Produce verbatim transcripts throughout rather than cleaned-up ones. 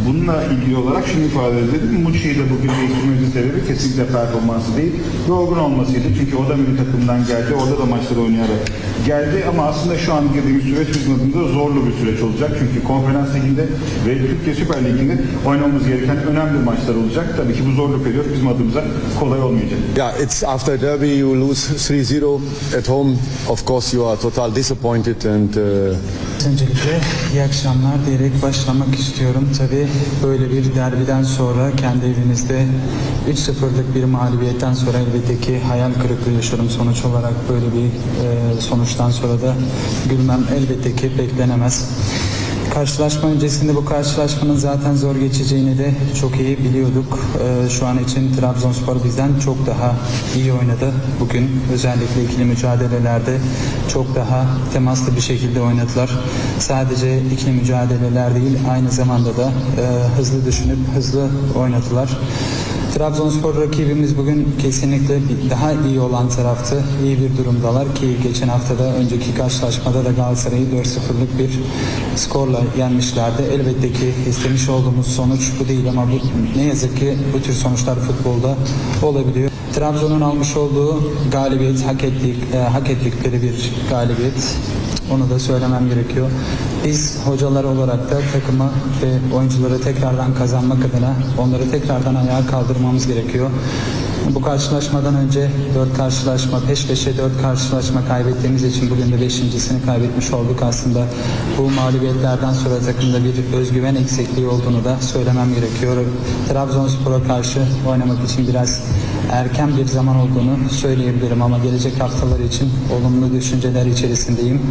Bununla ilgili olarak şunu ifade edelim. Muçi'yi de bugün değiştirmemizin sebebi kesinlikle performansı değil, yorgun olmasıydı. Çünkü o da milli takımdan geldi, orada da maçları oynayarak geldi. Ama aslında şu an girdiğimiz süreç bizim adımıza zorlu bir süreç olacak. Çünkü Konferans Ligi'nde ve Türkiye Süper Ligi'nde oynamamız gereken önemli maçlar olacak. Tabii ki bu zorlu periyot bizim adımıza kolay olmayacak. Yeah, it's after derby you lose three zero at home. Of course you are total disappointed and uh... Öncelikle iyi akşamlar diyerek başlamak istiyorum. Tabii böyle bir derbiden sonra kendi evinizde üç sıfırlık bir mağlubiyetten sonra elbette ki hayal kırıklığı yaşıyorum. Sonuç olarak böyle bir e, sonuçtan sonra da gülmem elbette ki beklenemez. Karşılaşma öncesinde bu karşılaşmanın zaten zor geçeceğini de çok iyi biliyorduk. Ee, şu an için Trabzonspor bizden çok daha iyi oynadı. Bugün özellikle ikili mücadelelerde çok daha temaslı bir şekilde oynadılar. Sadece ikili mücadeleler değil, aynı zamanda da e, hızlı düşünüp hızlı oynadılar. Trabzonspor rakibimiz bugün kesinlikle daha iyi olan taraftı. İyi bir durumdalar ki geçen haftada önceki karşılaşmada da Galatasaray'ı dört sıfırlık bir skorla yenmişlerdi. Elbette ki istemiş olduğumuz sonuç bu değil ama bu, ne yazık ki bu tür sonuçlar futbolda olabiliyor. Trabzon'un almış olduğu galibiyet hak ettik, e, hak ettikleri bir galibiyet. Onu da söylemem gerekiyor. Biz hocalar olarak da takımı ve oyuncuları tekrardan kazanmak adına onları tekrardan ayağa kaldırmamız gerekiyor. Bu karşılaşmadan önce dört karşılaşma, peş peşe dört karşılaşma kaybettiğimiz için bugün de beşincisini kaybetmiş olduk aslında. Bu mağlubiyetlerden sonra takımda bir özgüven eksikliği olduğunu da söylemem gerekiyor. Trabzonspor'a karşı oynamak için biraz erken bir zaman olduğunu söyleyebilirim ama gelecek haftalar için olumlu düşünceler içerisindeyim.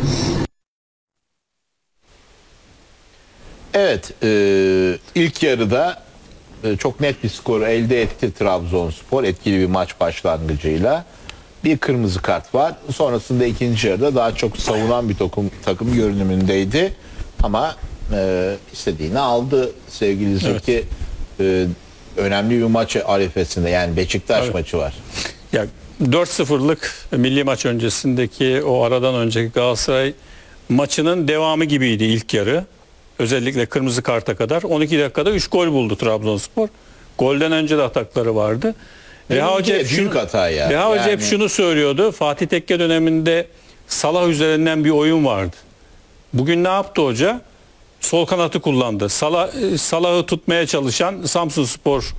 Evet, e, ilk yarıda e, çok net bir skoru elde etti Trabzonspor etkili bir maç başlangıcıyla. Bir kırmızı kart var. Sonrasında ikinci yarıda daha çok savunan bir takım, takım görünümündeydi. Ama e, istediğini aldı sevgili Zeki. Evet. E, önemli bir maç arifesinde, yani Beşiktaş evet. maçı var. Ya dört sıfırlık milli maç öncesindeki o aradan önceki Galatasaray maçının devamı gibiydi ilk yarı. Özellikle kırmızı karta kadar. on iki dakikada üç gol buldu Trabzonspor. Golden önce de atakları vardı. Reha Hoca hep büyük şunu, hata ya. Reha Hoca yani... hep şunu söylüyordu. Fatih Tekke döneminde Salah üzerinden bir oyun vardı. Bugün ne yaptı hoca? Sol kanatı kullandı. Salah, Salah'ı tutmaya çalışan Samsunspor,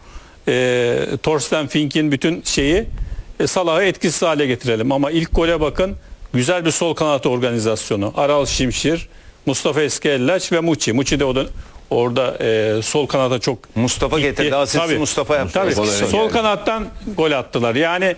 e, Torsten Fink'in bütün şeyi e, Salah'ı etkisiz hale getirelim. Ama ilk gole bakın, güzel bir sol kanat organizasyonu. Aral Şimşir, Mustafa Eskellaç ve Muçi. Muçi de o da, orada e, sol kanata çok Mustafa gitti. getirdi. Asisti Tabii, Mustafa yaptı. Tabii. Sol kanattan gol attılar. Yani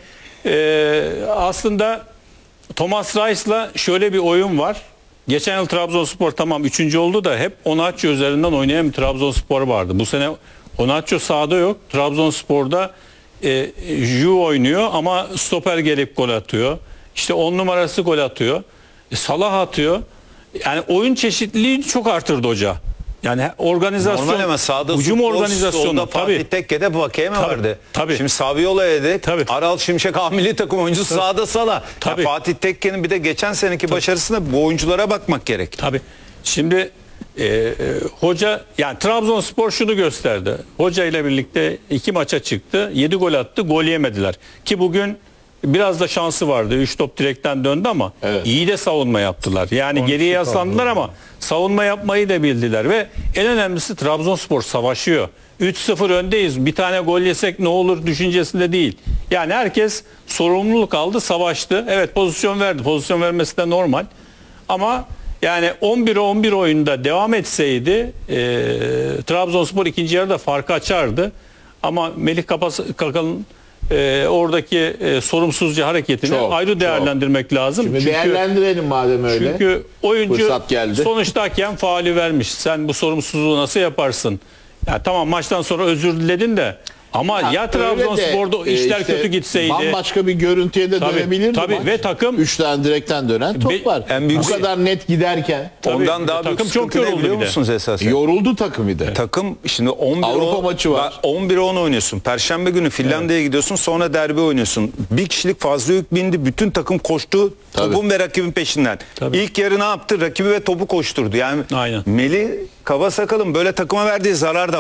e, aslında Thomas Reis'la şöyle bir oyun var. Geçen yıl Trabzonspor tamam üçüncü oldu da hep Onaçio üzerinden oynayan bir Trabzonspor vardı. Bu sene Onaçio sahada yok. Trabzonspor'da e, Ju oynuyor ama stoper gelip gol atıyor. İşte on numarası gol atıyor. E, Salah atıyor. Yani oyun çeşitliliği çok artırdı hoca. Yani organizasyon, normal ama sağda hücum futbol, organizasyonu. solda Fatih Tekke'de Vakeme vardı. Tabii. Şimdi Saviola'ya dedik. Tabii. Aral Şimşek milli takım oyuncusu tabii. Sağda Salah. Yani Fatih Tekke'nin bir de geçen seneki tabii. başarısına bu oyunculara bakmak gerek. Tabii. Şimdi e, e, hoca, yani Trabzonspor şunu gösterdi. Hoca ile birlikte iki maça çıktı. yedi gol attı. Gol yemediler. Ki bugün biraz da şansı vardı. üç top direkten döndü ama evet. iyi de savunma yaptılar. Yani geriye yaslandılar ama savunma yapmayı da bildiler ve en önemlisi Trabzonspor savaşıyor. üç sıfır öndeyiz. Bir tane gol yesek ne olur düşüncesinde değil. Yani herkes sorumluluk aldı, savaştı. Evet, pozisyon verdi. Pozisyon vermesi de normal. Ama yani on bire on bir oyunda devam etseydi e, Trabzonspor ikinci yarıda farkı açardı. Ama Melih Kakal'ın Ee, oradaki e, sorumsuzca hareketini çok, ayrı değerlendirmek çok. lazım. Şimdi çünkü, değerlendirelim madem öyle. Çünkü oyuncu geldi. sonuçta hakem faali vermiş. Sen bu sorumsuzluğu nasıl yaparsın? Yani tamam, maçtan sonra özür diledin de ama ya, ya Trabzonspor'da de, işler işte, kötü gitseydi. Bambaşka bir görüntüye de tabii, dönebilirdi tabii, maç. ve takım üç tane direkten dönen top be, var. En büyük bu kadar net giderken. Tabii, ondan daha takım büyük çok sıkıntı ne biliyor musunuz esas? Yoruldu takım bir de. Evet. Takım şimdi on bir Avrupa on, maçı var. on bire on oynuyorsun. Perşembe günü Finlandiya'ya evet. gidiyorsun, sonra derbi oynuyorsun. Bir kişilik fazla yük bindi. Bütün takım koştu tabii. topun ve rakibin peşinden. Tabii. İlk yarı ne yaptı? Rakibi ve topu koşturdu. Yani Aynen. Melih Kavasakal'ın böyle takıma verdiği zarar da